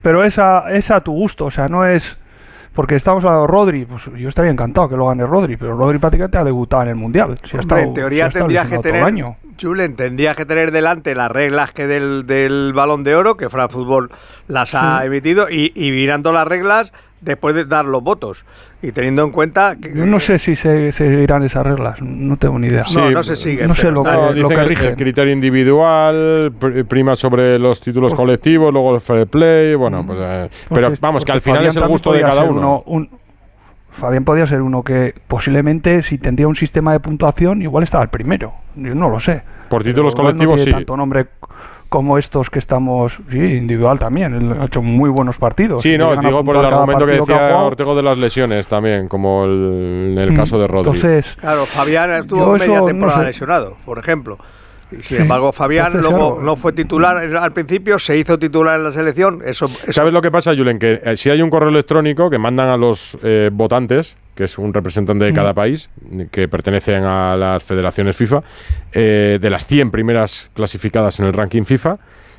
pero es a tu gusto, o sea, no es... Porque estamos hablando de Rodri, pues yo estaría encantado que lo gane Rodri, pero Rodri prácticamente ha debutado en el Mundial. En teoría tendrías que tener, Julen, tendrías que tener delante las reglas que del Balón de Oro, que France Football las ha emitido, y mirando las reglas después de dar los votos. Y teniendo en cuenta que... Yo no sé si se seguirán esas reglas, no tengo ni idea. Sí, no se siguen. No sé lo que rigen. El criterio individual prima sobre los títulos colectivos, luego el fair play, bueno, pues... pero vamos, que al final es el gusto de cada uno. Fabián podía ser uno que posiblemente, si tendría un sistema de puntuación, igual estaba el primero. Yo no lo sé. Por títulos colectivos, no tiene sí. Tanto nombre como estos que estamos, sí, individual también, él ha hecho muy buenos partidos. Sí, no, digo por el argumento que decía Ortego de las lesiones también, como en el caso de Rodri. Entonces, claro, Fabián estuvo media temporada lesionado, por ejemplo. Y sin embargo, Fabián luego no fue titular al principio, se hizo titular en la selección. Eso. ¿Sabes lo que pasa, Julen? Que si hay un correo electrónico que mandan a los votantes, que es un representante de cada país, que pertenecen a las federaciones FIFA, de las 100 primeras clasificadas en el ranking FIFA,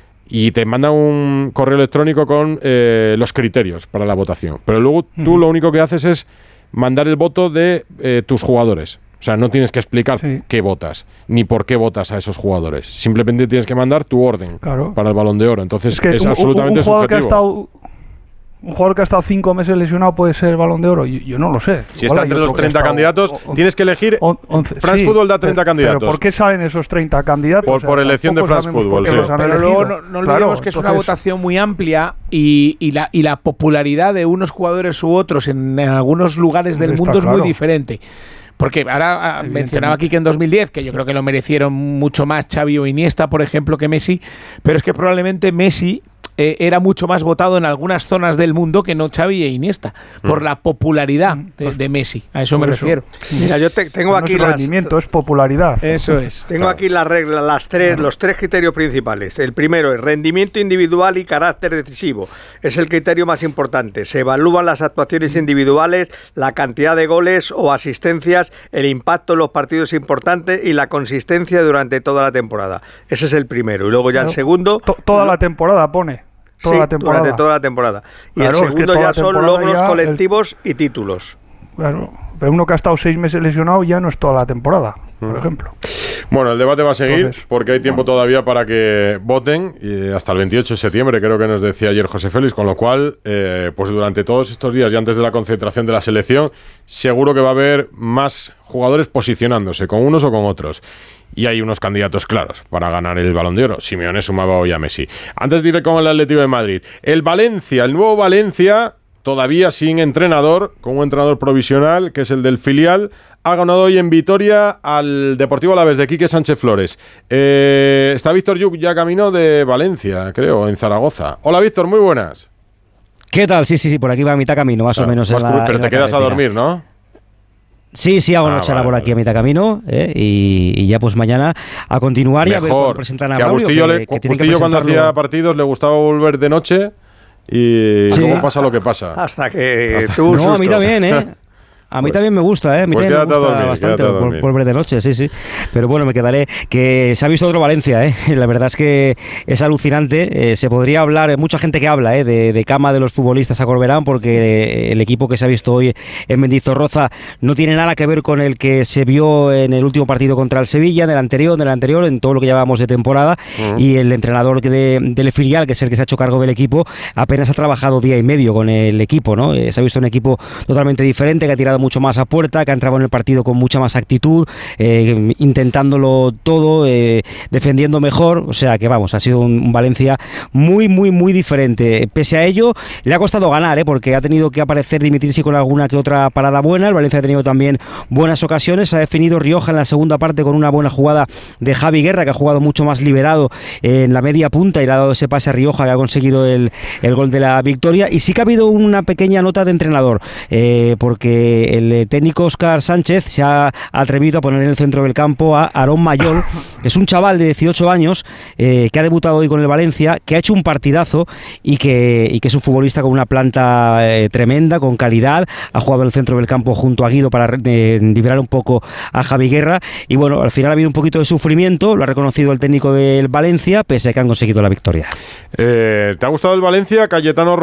y te mandan un correo electrónico con los criterios para la votación. Pero luego tú lo único que haces es mandar el voto de tus jugadores. O sea, no tienes que explicar qué votas, ni por qué votas a esos jugadores. Simplemente tienes que mandar tu orden para el Balón de Oro. Entonces es absolutamente subjetivo. Un jugador que ha estado 5 meses lesionado puede ser Balón de Oro. Yo no lo sé. Si está entre los 30 candidatos, tienes que elegir. 11. France Football da 30 candidatos. ¿Pero por qué salen esos 30 candidatos? Por elección de France Football. Pero luego no olvidemos que es una votación muy amplia y la popularidad de unos jugadores u otros en algunos lugares del mundo es muy diferente. Porque ahora mencionaba aquí que en 2010, que yo creo que lo merecieron mucho más Xavi o Iniesta, por ejemplo, que Messi, pero es que probablemente Messi era mucho más votado en algunas zonas del mundo que no Xavi e Iniesta, por la popularidad de Messi. A eso me refiero. Mira, yo tengo aquí no es rendimiento, es popularidad. Eso es. Tengo aquí las reglas, los tres criterios principales. El primero es rendimiento individual y carácter decisivo. Es el criterio más importante. Se evalúan las actuaciones individuales, la cantidad de goles o asistencias, el impacto en los partidos importantes y la consistencia durante toda la temporada. Ese es el primero. Y luego ya el segundo... Toda la temporada pone. Durante toda la temporada. Y el segundo ya son logros colectivos y títulos. Claro, pero uno que ha estado 6 meses lesionado ya no es toda la temporada, por ejemplo. Bueno, el debate va a seguir porque hay tiempo todavía para que voten y hasta el 28 de septiembre, creo que nos decía ayer José Félix, con lo cual, pues durante todos estos días y antes de la concentración de la selección, seguro que va a haber más jugadores posicionándose con unos o con otros. Y hay unos candidatos claros para ganar el Balón de Oro. Simeone sumaba hoy a Messi. Antes diré con el Atlético de Madrid. El Valencia, el nuevo Valencia, todavía sin entrenador, con un entrenador provisional, que es el del filial, ha ganado hoy en Vitoria al Deportivo Alavés de Quique Sánchez Flores. Está Víctor Lluc ya camino de Valencia, creo, en Zaragoza. Hola Víctor, muy buenas. ¿Qué tal? Sí, por aquí va a mitad camino, más o menos. Pero te quedas a dormir, ¿no? Sí, hago noche labor aquí a mitad camino y ya pues mañana a continuar y a ver cómo presentan a Braulio. Agustillo cuando hacía partidos le gustaba volver de noche y luego pasa lo que pasa. Hasta que tú... No, a mí también, A mí también me gusta, A mí también me gusta bastante volver de noche, sí. Pero bueno, me quedaré. Que se ha visto otro Valencia, La verdad es que es alucinante. Se podría hablar, mucha gente que habla, de cama de los futbolistas a Corberán, porque el equipo que se ha visto hoy en Mendizorroza no tiene nada que ver con el que se vio en el último partido contra el Sevilla, del anterior, en todo lo que llevábamos de temporada. Y el entrenador del filial, que es el que se ha hecho cargo del equipo, apenas ha trabajado día y medio con el equipo, ¿no? Se ha visto un equipo totalmente diferente, que ha tirado mucho más a puerta, que ha entrado en el partido con mucha más actitud, intentándolo todo, defendiendo mejor. O sea que vamos, ha sido un Valencia muy diferente. Pese a ello, le ha costado ganar, porque ha tenido que aparecer Dimitri con alguna que otra parada buena. El Valencia ha tenido también buenas ocasiones. Ha definido Rioja en la segunda parte con una buena jugada de Javi Guerra, que ha jugado mucho más liberado en la media punta y le ha dado ese pase a Rioja, que ha conseguido el gol de la victoria. Y sí que ha habido una pequeña nota de entrenador, porque el técnico Óscar Sánchez se ha atrevido a poner en el centro del campo a Aarón Mayol, que es un chaval de 18 años que ha debutado hoy con el Valencia, que ha hecho un partidazo y que es un futbolista con una planta tremenda, con calidad. Ha jugado en el centro del campo junto a Guido para liberar un poco a Javi Guerra, y bueno, al final ha habido un poquito de sufrimiento, lo ha reconocido el técnico del Valencia, pese a que han conseguido la victoria. ¿Te ha gustado el Valencia, Cayetano?